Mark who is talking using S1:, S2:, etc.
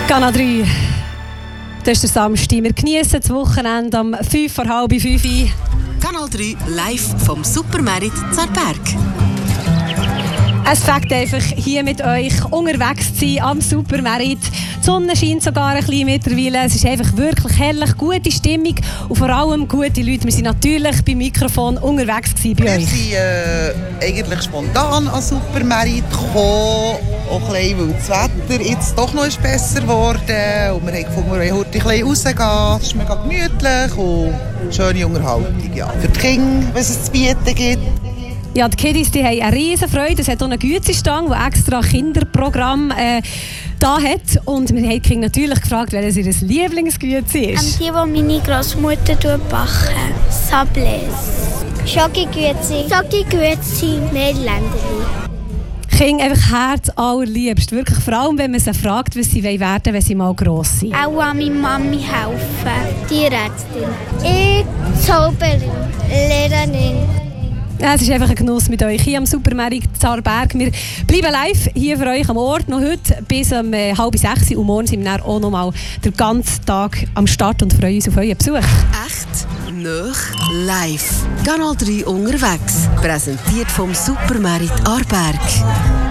S1: Kanal 3. Das ist der Samstag. Wir geniessen das Wochenende um 5:30.
S2: Kanal 3 live vom Supermarkt Zarberg.
S1: Es fängt einfach hier mit euch unterwegs zu sein am Supermarkt. Die Sonne scheint sogar ein bisschen mittlerweile. Es ist einfach wirklich herrlich, gute Stimmung und vor allem gute Leute. Wir sind natürlich beim Mikrofon unterwegs bei euch.
S3: Wir sind eigentlich spontan an den Supermarkt gekommen, auch ein bisschen, weil das Wetter jetzt doch noch besser geworden ist. Und wir haben gefunden, wir wollen heute ein bisschen rausgehen. Es ist mega gemütlich und schöne Unterhaltung. Ja. Für die Kinder, was es zu bieten gibt.
S1: Ja, die Kiddies die haben eine riesen Freude. Es hat auch eine Gütestange, die extra Kinderprogramm da hat. Und wir haben die Kinder natürlich gefragt, welches ihr Lieblingsgüte ist.
S4: Die meine Großmutter backen. Sables. Schoki-Güezi, Mehländerli.
S1: Kinder einfach Herz allerliebst. Wirklich, vor allem, wenn man sie fragt, was sie werden wollen, wenn sie mal gross sind.
S4: Auch an meine Mami helfen. Tierärztin. Ich Zauberin. Lehrerin.
S1: Ja, es ist einfach ein Genuss mit euch hier am Supermarkt Zarberg. Wir bleiben live hier für euch am Ort, noch heute bis um 5:30 und morgen sind wir dann auch noch mal den ganzen Tag am Start und freuen uns auf euren Besuch.
S2: Echt, nöch, live. Kanal 3 unterwegs. Präsentiert vom Supermarkt Aarberg.